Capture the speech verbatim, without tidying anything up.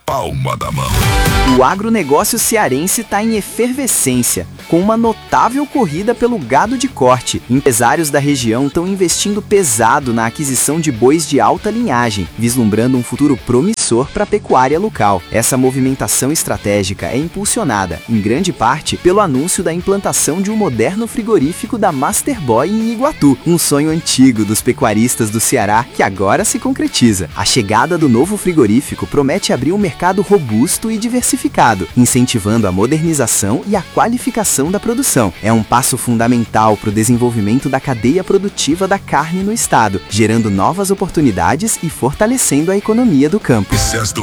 palma da mão. O agronegócio cearense está em efervescência, com uma notável corrida pelo gado de corte. Empresários da região estão investindo pesado na aquisição de bois de alta linhagem, vislumbrando um futuro promissor para a pecuária local. Essa movimentação estratégica é impulsionada, em grande parte, pelo anúncio da implantação de um moderno frigorífico da Masterboy em Iguatu, um sonho antigo dos pecuaristas do Ceará que agora se concretiza. A chegada do novo frigorífico promete abrir um mercado robusto e diversificado, incentivando a modernização e a qualificação da produção. É um passo fundamental para o desenvolvimento da cadeia produtiva da carne no estado, gerando novas oportunidades e fortalecendo a economia do campo.